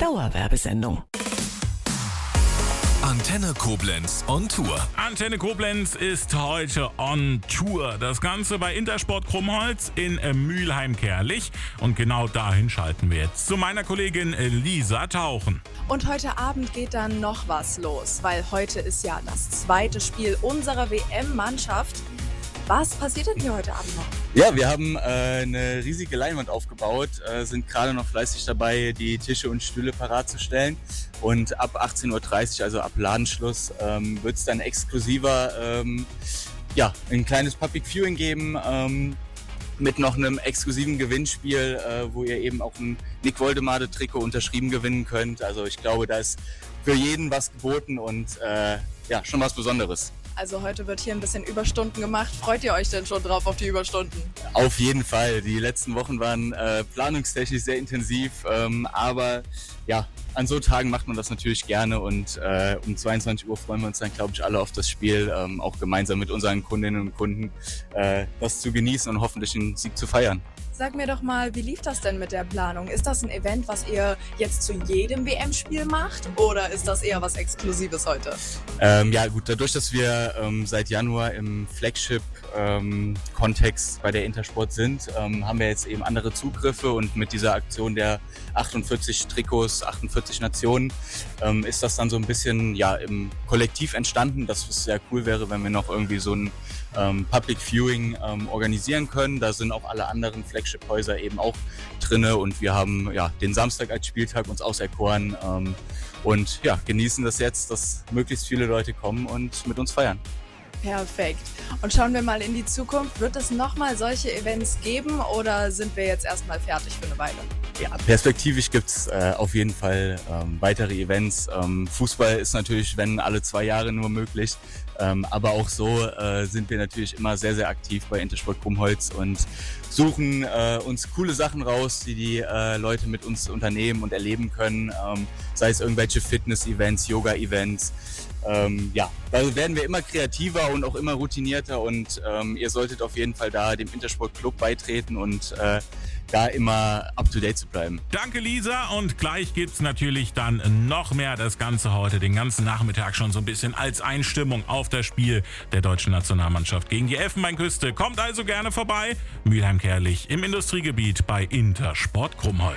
Dauerwerbesendung. Antenne Koblenz on Tour. Antenne Koblenz ist heute on Tour. Das Ganze bei Intersport Krummholz in Mülheim-Kärlich. Und genau dahin schalten wir jetzt zu meiner Kollegin Lisa Tauchen. Und heute Abend geht dann noch was los, weil heute ist ja das zweite Spiel unserer WM-Mannschaft. Was passiert denn hier heute Abend noch? Ja, wir haben eine riesige Leinwand aufgebaut, sind gerade noch fleißig dabei, die Tische und Stühle parat zu stellen. Und ab 18:30 Uhr, also ab Ladenschluss, wird es dann exklusiver ein kleines Public Viewing geben mit noch einem exklusiven Gewinnspiel, wo ihr eben auch ein Nick Woldemade-Trikot unterschrieben gewinnen könnt. Also ich glaube, da ist für jeden was geboten und schon was Besonderes. Also heute wird hier ein bisschen Überstunden gemacht. Freut ihr euch denn schon drauf auf die Überstunden? Auf jeden Fall. Die letzten Wochen waren planungstechnisch sehr intensiv, aber ja, an so Tagen macht man das natürlich gerne und um 22 Uhr freuen wir uns dann, glaube ich, alle auf das Spiel, auch gemeinsam mit unseren Kundinnen und Kunden das zu genießen und hoffentlich den Sieg zu feiern. Sag mir doch mal, wie lief das denn mit der Planung? Ist das ein Event, was ihr jetzt zu jedem WM-Spiel macht oder ist das eher was Exklusives heute? Dadurch, dass wir seit Januar im Flagship-Kontext bei der Intersport sind, haben wir jetzt eben andere Zugriffe und mit dieser Aktion der 48 Trikots, 48 Nationen, ist das dann so ein bisschen im Kollektiv entstanden, dass es sehr cool wäre, wenn wir noch irgendwie so ein Public Viewing organisieren können. Da sind auch alle anderen Flagship-Häuser eben auch drinne und wir haben den Samstag als Spieltag uns auserkoren und genießen das jetzt, dass möglichst viele Leute kommen und mit uns feiern. Perfekt. Und schauen wir mal in die Zukunft. Wird es nochmal solche Events geben oder sind wir jetzt erstmal fertig für eine Weile? Ja, perspektivisch gibt es auf jeden Fall weitere Events. Fußball ist natürlich, wenn alle 2 Jahre nur möglich. Aber auch so sind wir natürlich immer sehr, sehr aktiv bei Intersport Krummholz und suchen uns coole Sachen raus, die Leute mit uns unternehmen und erleben können. Sei es irgendwelche Fitness-Events, Yoga-Events. Da werden wir immer kreativer und auch immer routinierter und ihr solltet auf jeden Fall da dem Intersport Club beitreten und da immer up-to-date zu bleiben. Danke, Lisa. Und gleich gibt's natürlich dann noch mehr. Das Ganze heute den ganzen Nachmittag schon so ein bisschen als Einstimmung auf das Spiel der deutschen Nationalmannschaft gegen die Elfenbeinküste. Kommt also gerne vorbei. Mülheim-Kärlich im Industriegebiet bei Intersport Krummholz.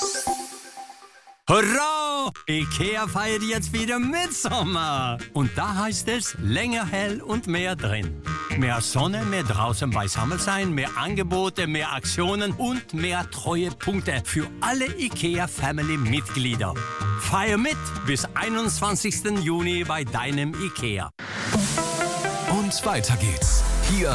Hurra! IKEA feiert jetzt wieder Mitsommer. Und da heißt es länger hell und mehr drin. Mehr Sonne, mehr draußen beisammen sein, mehr Angebote, mehr Aktionen und mehr Treuepunkte für alle IKEA-Family-Mitglieder. Feier mit bis 21. Juni bei deinem IKEA. Und weiter geht's. Hier